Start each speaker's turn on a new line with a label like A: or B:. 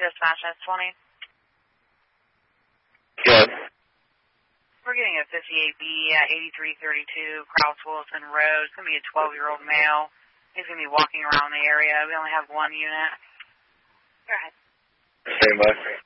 A: Dispatch S20.
B: Good.
A: We're getting a 58B at 8332 Krause Wilson Road. It's going to be a 12-year-old male. He's going to be walking around the area. We only have one unit. Go ahead.
B: Stand by.